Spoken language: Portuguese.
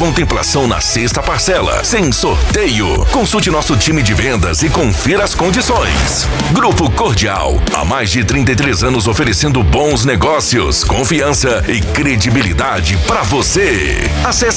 contemplação na sexta parcela, sem sorteio. Consulte nosso time de vendas e confira as condições. Grupo Cordial, há mais de 33 anos oferecendo bons negócios, confiança e credibilidade para você. Acesse